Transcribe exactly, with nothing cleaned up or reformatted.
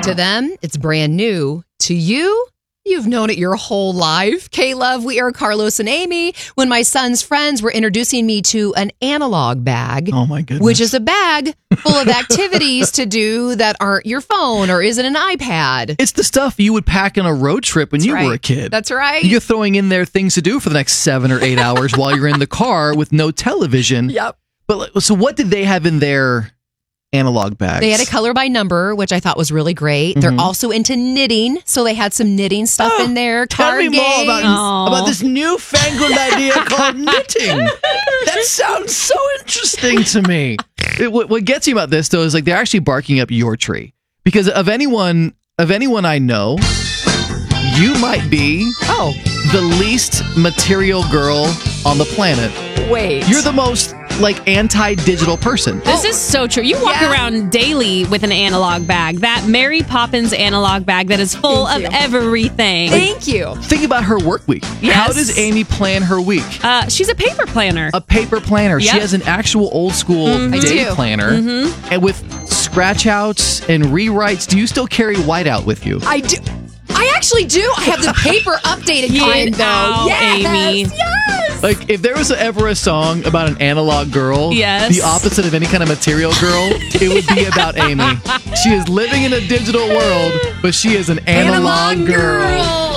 To them, it's brand new. To you, you've known it your whole life. K-Love, we are Carlos and Amy. When my son's friends were introducing me to an analog bag. Oh my goodness. Which is a bag full of activities to do that aren't your phone or isn't an iPad. It's the stuff you would pack on a road trip when That's you right. were a kid. That's right. You're throwing in there things to do for the next seven or eight hours while you're in the car with no television. Yep. But so what did they have in their analog bags? They had a color by number, which I thought was really great. Mm-hmm. They're also into knitting, so they had some knitting stuff Oh, in there. Tell Card me more games. about, Aw. about this newfangled idea called knitting. That sounds so interesting to me. It, what, what gets me about this, though, is like they're actually barking up your tree. Because of anyone, of anyone I know, you might be Oh, the least material girl on the planet. wait. You're the most like anti-digital person. This is so true. You walk Yeah. around daily with an analog bag. That Mary Poppins analog bag that is full Thank of you. everything. Thank you. Think about her work week. Yes. How does Amy plan her week? Uh, she's a paper planner. A paper planner. Yep. She has an actual old school I day do. planner. And with scratch outs and rewrites, do you still carry whiteout with you? I do. I actually do. I have the paper updated Get kind, though. out, yes, Amy. yes. Like, if there was ever a song about an analog girl, Yes. the opposite of any kind of material girl, it would be about Amy. She is living in a digital world, but she is an analog, Analog girl. girl.